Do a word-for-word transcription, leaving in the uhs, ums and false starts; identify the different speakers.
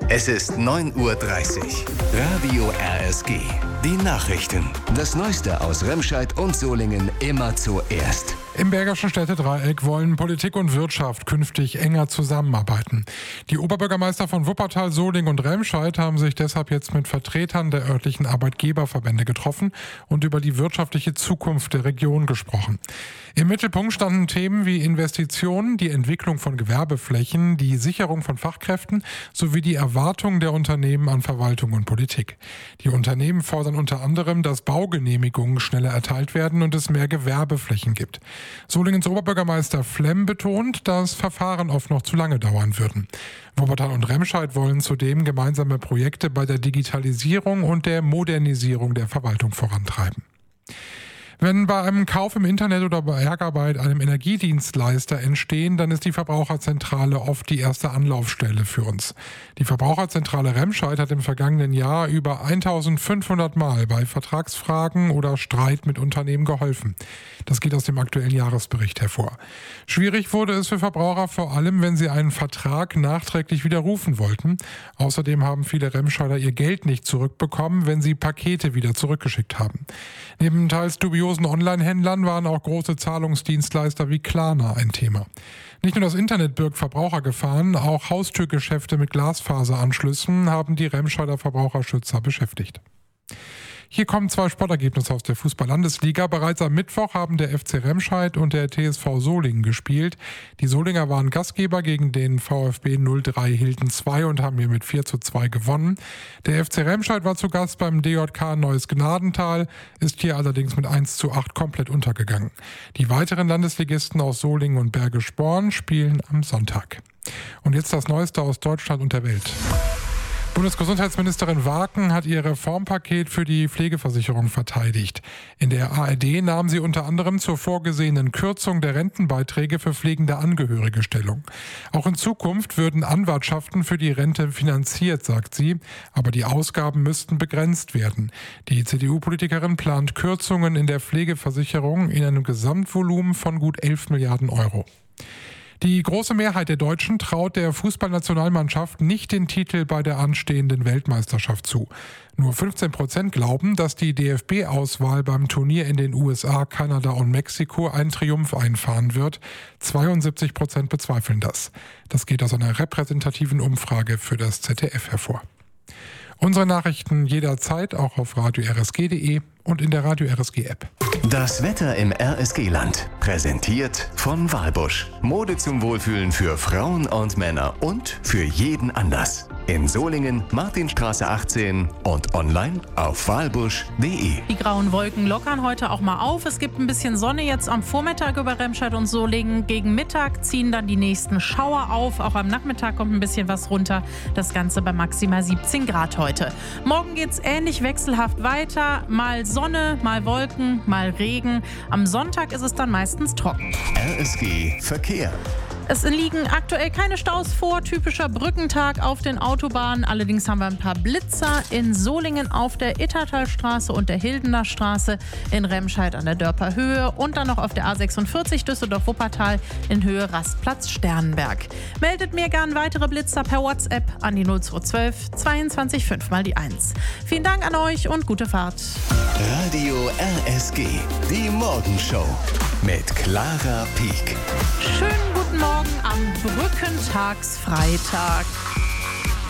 Speaker 1: Es ist neun Uhr dreißig. Radio R S G. Die Nachrichten. Das Neueste aus Remscheid und Solingen immer zuerst.
Speaker 2: Im Bergischen Städtedreieck wollen Politik und Wirtschaft künftig enger zusammenarbeiten. Die Oberbürgermeister von Wuppertal, Solingen und Remscheid haben sich deshalb jetzt mit Vertretern der örtlichen Arbeitgeberverbände getroffen und über die wirtschaftliche Zukunft der Region gesprochen. Im Mittelpunkt standen Themen wie Investitionen, die Entwicklung von Gewerbeflächen, die Sicherung von Fachkräften sowie die Erwartungen der Unternehmen an Verwaltung und Politik. Die Unternehmen fordern unter anderem, dass Baugenehmigungen schneller erteilt werden und es mehr Gewerbeflächen gibt. Solingens Oberbürgermeister Flemm betont, dass Verfahren oft noch zu lange dauern würden. Wuppertal und Remscheid wollen zudem gemeinsame Projekte bei der Digitalisierung und der Modernisierung der Verwaltung vorantreiben. Wenn bei einem Kauf im Internet oder bei Bergarbeit einem Energiedienstleister entstehen, dann ist die Verbraucherzentrale oft die erste Anlaufstelle für uns. Die Verbraucherzentrale Remscheid hat im vergangenen Jahr über eintausendfünfhundert Mal bei Vertragsfragen oder Streit mit Unternehmen geholfen. Das geht aus dem aktuellen Jahresbericht hervor. Schwierig wurde es für Verbraucher vor allem, wenn sie einen Vertrag nachträglich widerrufen wollten. Außerdem haben viele Remscheider ihr Geld nicht zurückbekommen, wenn sie Pakete wieder zurückgeschickt haben. Neben teils dubiosen Online-Händlern waren auch große Zahlungsdienstleister wie Klarna ein Thema. Nicht nur das Internet birgt Verbrauchergefahren, auch Haustürgeschäfte mit Glasfaseranschlüssen haben die Remscheider Verbraucherschützer beschäftigt. Hier kommen zwei Sportergebnisse aus der Fußball-Landesliga. Bereits am Mittwoch haben der F C Remscheid und der T S V Solingen gespielt. Die Solinger waren Gastgeber gegen den VfB null drei Hilden zwei und haben hier mit vier zu zwei gewonnen. Der F C Remscheid war zu Gast beim D J K Neues Gnadental, ist hier allerdings mit eins zu acht komplett untergegangen. Die weiteren Landesligisten aus Solingen und Bergisch Born spielen am Sonntag. Und jetzt das Neueste aus Deutschland und der Welt. Bundesgesundheitsministerin Waken hat ihr Reformpaket für die Pflegeversicherung verteidigt. In der A R D nahm sie unter anderem zur vorgesehenen Kürzung der Rentenbeiträge für pflegende Angehörige Stellung. Auch in Zukunft würden Anwartschaften für die Rente finanziert, sagt sie, aber die Ausgaben müssten begrenzt werden. Die C D U-Politikerin plant Kürzungen in der Pflegeversicherung in einem Gesamtvolumen von gut elf Milliarden Euro. Die große Mehrheit der Deutschen traut der Fußballnationalmannschaft nicht den Titel bei der anstehenden Weltmeisterschaft zu. Nur fünfzehn Prozent glauben, dass die D F B-Auswahl beim Turnier in den U S A, Kanada und Mexiko einen Triumph einfahren wird. zweiundsiebzig Prozent bezweifeln das. Das geht aus einer repräsentativen Umfrage für das Z D F hervor. Unsere Nachrichten jederzeit auch auf radio r s g punkt d e und in der Radio R S G App.
Speaker 1: Das Wetter im R S G-Land. Präsentiert von Walbusch. Mode zum Wohlfühlen für Frauen und Männer und für jeden Anlass. In Solingen, Martinstraße achtzehn und online auf walbusch punkt d e.
Speaker 3: Die grauen Wolken lockern heute auch mal auf. Es gibt ein bisschen Sonne jetzt am Vormittag über Remscheid und Solingen. Gegen Mittag ziehen dann die nächsten Schauer auf. Auch am Nachmittag kommt ein bisschen was runter. Das Ganze bei maximal siebzehn Grad heute. Morgen geht es ähnlich wechselhaft weiter. Mal Sonne, mal Wolken, mal Regen. Am Sonntag ist es dann meistens trocken.
Speaker 1: R S G Verkehr.
Speaker 3: Es liegen aktuell keine Staus vor, typischer Brückentag auf den Autobahnen. Allerdings haben wir ein paar Blitzer in Solingen auf der Ittertalstraße und der Hildener Straße, in Remscheid an der Dörper Höhe und dann noch auf der A sechsundvierzig Düsseldorf-Wuppertal in Höhe Rastplatz Sternenberg. Meldet mir gern weitere Blitzer per WhatsApp an die null zwei zwölf zweiundzwanzig fünf mal die eins. Vielen Dank an euch und gute Fahrt.
Speaker 1: Radio R S G, die Morgenshow mit Clara Pieck.
Speaker 3: Schönen guten Morgen am Brückentagsfreitag.